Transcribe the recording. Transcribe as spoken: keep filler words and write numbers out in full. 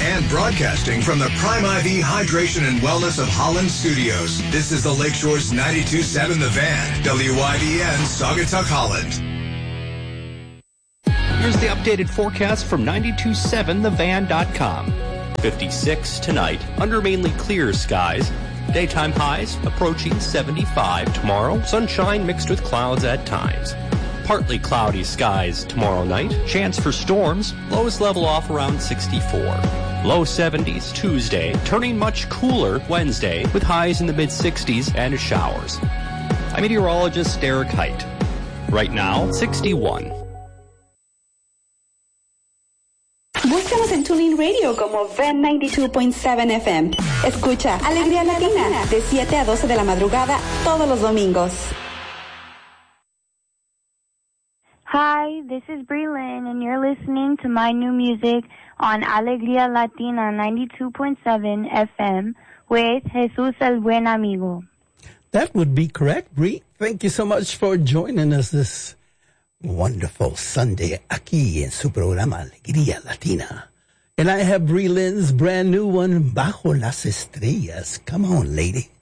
and broadcasting from the Prime I V Hydration and Wellness of Holland Studios. This is the Lakeshore's ninety-two point seven The Van, W I V N, Saugatuck, Holland. Here's the updated forecast from ninety-two point seven the van dot com. fifty-six tonight, under mainly clear skies. Daytime highs approaching seventy-five tomorrow. Sunshine mixed with clouds at times. Partly cloudy skies tomorrow night. Chance for storms. Lows level off around sixty-four. Low seventies Tuesday. Turning much cooler Wednesday with highs in the mid-sixties and showers. I'm meteorologist Derek Height. Right now, sixty-one. Búscanos en TuneIn Radio como Van ninety-two point seven F M. Escucha Alegría Latina de siete a doce de la madrugada todos los domingos. Hi, this is Brie Lynn, and you're listening to my new music on Alegría Latina ninety-two point seven F M with Jesus el Buen Amigo. That would be correct, Brie. Thank you so much for joining us this wonderful Sunday aquí en su programa Alegría Latina. And I have Brie Lynn's brand new one, Bajo las Estrellas. Come on, lady.